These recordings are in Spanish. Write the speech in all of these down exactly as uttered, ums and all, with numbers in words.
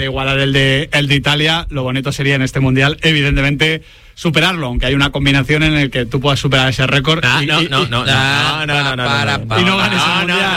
de igualar el de, el de Italia, lo bonito sería en este Mundial, evidentemente, superarlo, aunque hay una combinación en la que tú puedas superar ese récord. Ah, y, no, y, no, no, no, no, no, no, no, y no ganes el Mundial.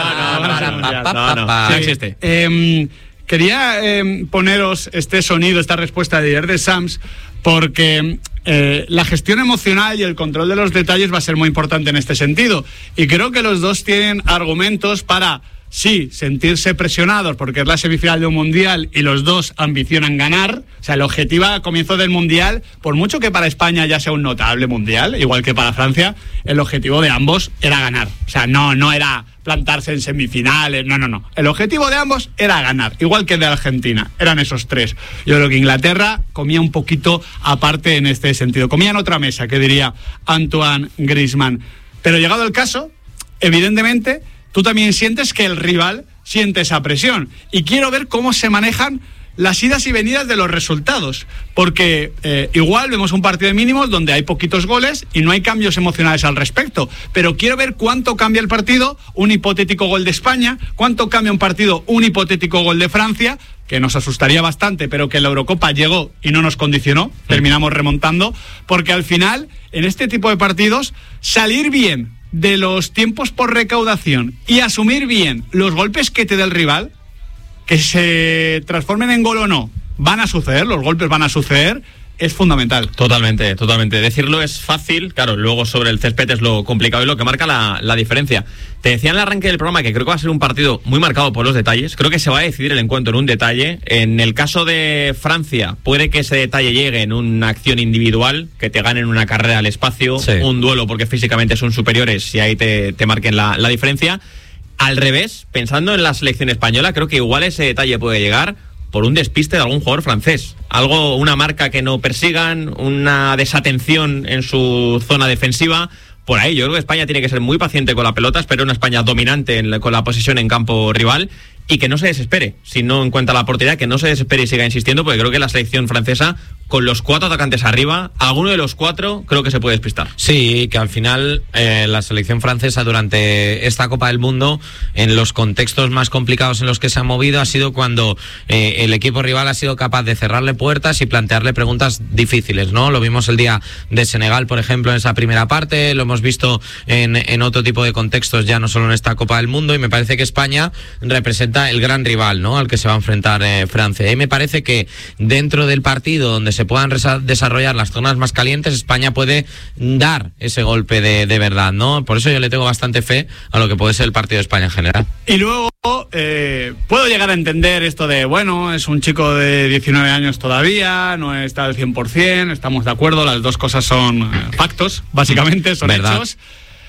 No, no, no existe. Eh, quería eh, poneros este sonido, esta respuesta de ayer de Sams, porque eh, la gestión emocional y el control de los detalles va a ser muy importante en este sentido. Y creo que los dos tienen argumentos para, sí, sentirse presionados porque es la semifinal de un Mundial y los dos ambicionan ganar. O sea, el objetivo al comienzo del Mundial, por mucho que para España ya sea un notable Mundial, igual que para Francia, el objetivo de ambos era ganar. O sea, no, no era plantarse en semifinales, no, no, no. El objetivo de ambos era ganar, igual que de Argentina. Eran esos tres. Yo creo que Inglaterra comía un poquito aparte en este sentido. Comía en otra mesa, que diría Antoine Griezmann. Pero llegado el caso, evidentemente, tú también sientes que el rival siente esa presión. Y quiero ver cómo se manejan las idas y venidas de los resultados, porque eh, igual vemos un partido de mínimos donde hay poquitos goles y no hay cambios emocionales al respecto, pero quiero ver cuánto cambia el partido un hipotético gol de España, cuánto cambia un partido un hipotético gol de Francia, que nos asustaría bastante, pero que la Eurocopa llegó y no nos condicionó, terminamos remontando, porque al final, en este tipo de partidos, salir bien de los tiempos por recaudación y asumir bien los golpes que te dé el rival, que se transformen en gol o no, van a suceder, los golpes van a suceder, es fundamental. Totalmente, totalmente. Decirlo es fácil, claro, luego sobre el césped es lo complicado y lo que marca la, la diferencia. Te decía en el arranque del programa que creo que va a ser un partido muy marcado por los detalles. Creo que se va a decidir el encuentro en un detalle. En el caso de Francia, puede que ese detalle llegue en una acción individual, que te ganen una carrera al espacio, sí, un duelo porque físicamente son superiores y ahí te, te marquen la, la diferencia. Al revés, pensando en la selección española, creo que igual ese detalle puede llegar por un despiste de algún jugador francés. Algo, una marca que no persigan, una desatención en su zona defensiva. Por ahí yo creo que España tiene que ser muy paciente con la pelota, espero una España dominante en la, con la posesión en campo rival y que no se desespere si no encuentra la oportunidad, que no se desespere y siga insistiendo, porque creo que la selección francesa, con los cuatro atacantes arriba, alguno de los cuatro creo que se puede despistar. Sí, que al final eh, la selección francesa durante esta Copa del Mundo, en los contextos más complicados en los que se ha movido, ha sido cuando eh, el equipo rival ha sido capaz de cerrarle puertas y plantearle preguntas difíciles, ¿no? Lo vimos el día de Senegal, por ejemplo, en esa primera parte, lo hemos visto en, en otro tipo de contextos, ya no solo en esta Copa del Mundo, y me parece que España representa el gran rival, ¿no?, al que se va a enfrentar eh, Francia. Y me parece que dentro del partido donde se puedan resa- desarrollar las zonas más calientes, España puede dar ese golpe de, de verdad, ¿no? Por eso yo le tengo bastante fe a lo que puede ser el partido de España en general. Y luego eh, puedo llegar a entender esto de, bueno, es un chico de diecinueve años todavía, no está al cien por ciento, estamos de acuerdo, las dos cosas son eh, factos, básicamente, son ¿verdad? Hechos.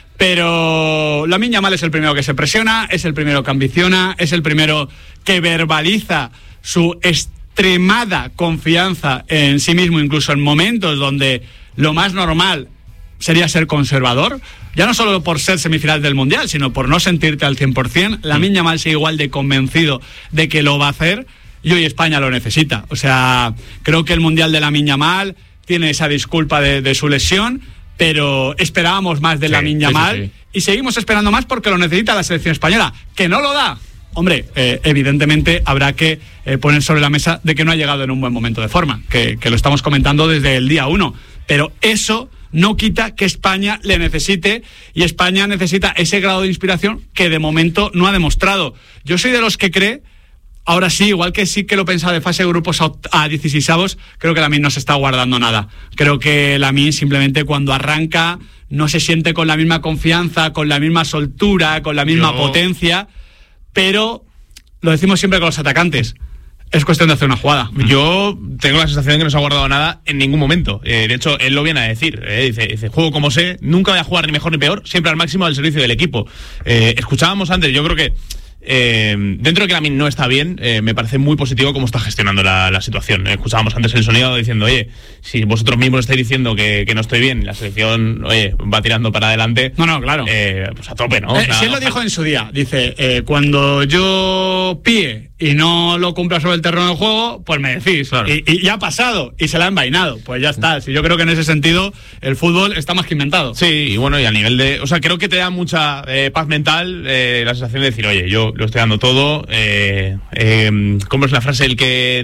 Pero Lamine Yamal es el primero que se presiona, es el primero que ambiciona, es el primero que verbaliza su extremada confianza en sí mismo, incluso en momentos donde lo más normal sería ser conservador, ya no solo por ser semifinal del Mundial, sino por no sentirte al cien por ciento. Lamine Yamal sigue igual de convencido de que lo va a hacer y hoy España lo necesita. O sea, creo que el Mundial de Lamine Yamal tiene esa disculpa de, de su lesión, pero esperábamos más de sí, Lamine Yamal sí, sí, sí. y seguimos esperando más porque lo necesita la selección española, que no lo da. Hombre, eh, evidentemente habrá que eh, poner sobre la mesa de que no ha llegado en un buen momento de forma, que, que lo estamos comentando desde el día uno, pero eso no quita que España le necesite, y España necesita ese grado de inspiración que de momento no ha demostrado. Yo soy de los que cree, ahora sí, igual que sí que lo pensaba de fase de grupos a dieciseisavos, creo que Lamine no se está guardando nada. Creo que Lamine simplemente cuando arranca no se siente con la misma confianza, con la misma soltura, con la misma Yo... potencia, pero lo decimos siempre con los atacantes. Es cuestión de hacer una jugada. Yo tengo la sensación de que no se ha guardado nada en ningún momento. Eh, de hecho, él lo viene a decir. Eh, dice, dice, juego como sé, nunca voy a jugar ni mejor ni peor, siempre al máximo al servicio del equipo. Eh, escuchábamos antes, yo creo que Eh, dentro de que Lamine no está bien, eh, me parece muy positivo cómo está gestionando la, la situación. Eh, escuchábamos antes el sonido diciendo, oye, si vosotros mismos estáis diciendo que, que no estoy bien y la selección, oye, va tirando para adelante. No, no, claro. Eh, pues a tope, ¿no? Eh, o sea, si él lo dijo en su día, dice, eh, cuando yo píe y no lo cumpla sobre el terreno de juego, pues me decís. Claro. Y, y ya ha pasado y se la ha envainado. Pues ya está. Si yo creo que en ese sentido el fútbol está más que inventado. Sí, y bueno, y a nivel de... O sea, creo que te da mucha eh, paz mental eh, la sensación de decir, oye, yo lo estoy dando todo. Eh, eh, ¿Cómo es la frase? El que